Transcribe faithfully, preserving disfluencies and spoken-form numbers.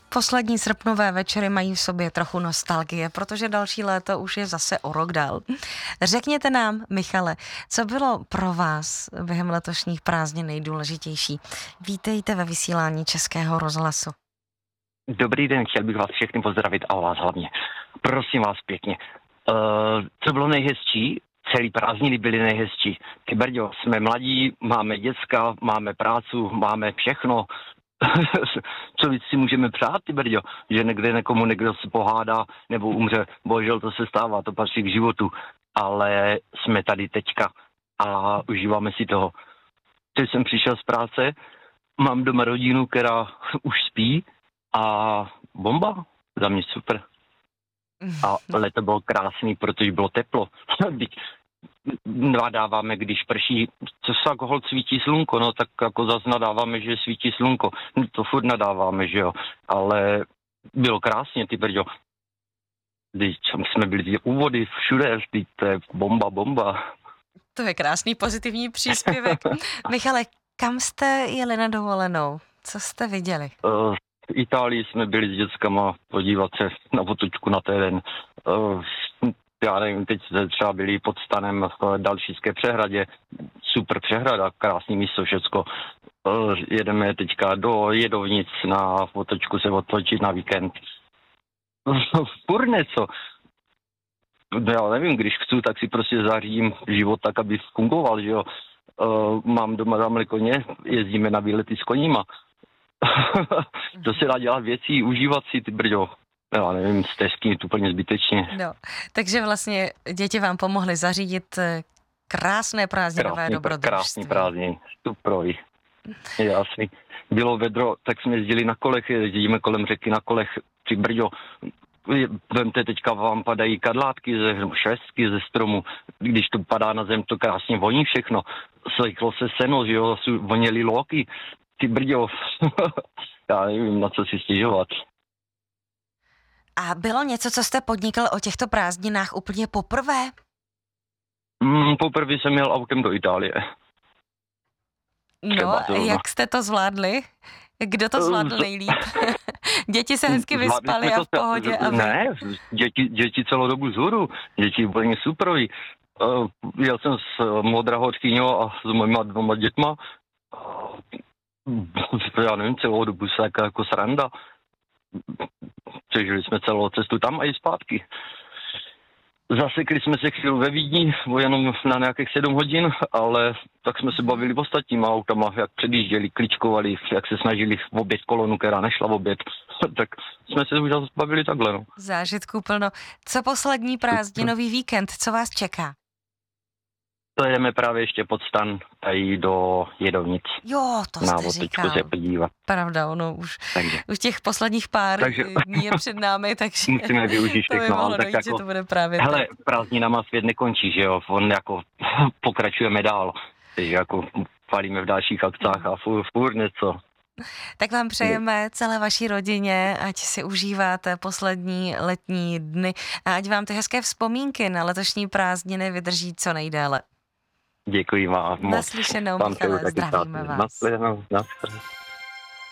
Poslední srpnové večery mají v sobě trochu nostalgie, protože další léto už je zase o rok dál. Řekněte nám, Michale, co bylo pro vás během letošních prázdnin nejdůležitější? Vítejte ve vysílání Českého rozhlasu. Dobrý den, chtěl bych vás všechny pozdravit a vás hlavně. Prosím vás pěkně. Uh, co bylo nejhezčí? Celý prázdniny byly nejhezčí. Ty brďo, jsme mladí, máme děcka, máme prácu, máme všechno. Co víc si můžeme přát, ty brďo? Že někde někomu někdo se pohádá nebo umře. Bohužel to se stává, to patří k životu. Ale jsme tady teďka a užíváme si toho. Teď jsem přišel z práce, mám doma rodinu, která už spí a bomba, za mě super. A leto bylo krásný, protože bylo teplo. Nadáváme, když prší, co se jako hol svítí slunko, no tak jako zase nadáváme, že svítí slunko. To furt nadáváme, že jo. Ale bylo krásně, ty brďo. Když jsme byli u vody, všude, to je bomba, bomba. To je krásný pozitivní příspěvek. Michale, kam jste jeli na dovolenou? Co jste viděli? Uh, v Itálii jsme byli s dětskama podívat se na otočku na terén. Uh, já nevím, teď jsme třeba byli pod stanem v Dalšíské přehradě. Super přehrada, krásný místo, všecko. Uh, jedeme teďka do Jedovnic na otočku se otočit na víkend. Furt něco. Já nevím, když chci, tak si prostě zařídím život tak, aby fungoval, že jo. Uh, mám doma tamhle koně, jezdíme na výlety s koníma. To se dá dělat věcí, užívat si, ty brďo. Já nevím, stezky to úplně zbytečně. No, takže vlastně děti vám pomohly zařídit krásné prázdninové krásný, dobrodružství. Krásný prázdnin, superový. Jasný. Bylo vedro, tak jsme jezdili na kolech, jezdíme kolem řeky na kolech, ty brďo. Vemte, teďka vám padají kadlátky ze švestky ze stromu. Když to padá na zem, to krásně voní všechno. Slejklo se seno, že jo, voněly lóky. Ty brďo, já nevím, na co si stěžovat. A bylo něco, co jste podnikl o těchto prázdninách úplně poprvé? Mm, poprvé jsem jel autem do Itálie. No, jak jste to zvládli? Kdo to zvládl nejlíp? Děti se hezky vyspali a v pohodě. A vy... Ne, děti, děti celou dobu zhůru. Děti úplně superoví. Uh, jel jsem s Modrahorkyňou a s mojima dvoma dětma. Uh, já nevím, celou dobu se jako, jako sranda. Přežili jsme celou cestu tam a i zpátky. Zasekli jsme se chvíli ve Vídni, jenom na nějakých sedm hodin, ale tak jsme se bavili v ostatníma autama, jak předjížděli, kličkovali, jak se snažili v oběd kolonu, která nešla v oběd. Tak jsme se už bavili takhle. No. Zážitků plno. Co poslední prázdninový víkend, co vás čeká? To jdeme právě ještě pod stan tady do Jedovnic. Jo, to na jste říkal. se podívat. Pravda, ono už, takže. už těch posledních pár takže. dní je před námi, takže musíme využít všechno. To by mohlo dojít, jako, že to bude právě hele, prázdninama svět nekončí, že jo, on jako pokračujeme dál, takže jako palíme v dalších akcách a furt, furt něco. Tak vám přejeme celé vaší rodině, ať si užíváte poslední letní dny a ať vám ty hezké vzpomínky na letošní prázdniny vydrží co nejdéle. Děkuji vám moc. Naslyšenou, Michale, zdravíme vás. Naslyšenou, naslyšenou.